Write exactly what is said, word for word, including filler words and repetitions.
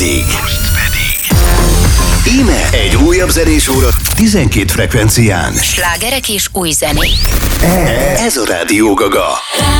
pedig... Íme egy újabb zenés óra tizenkét frekvencián. Slágerek és új zenék. Ez a Rádió Gaga.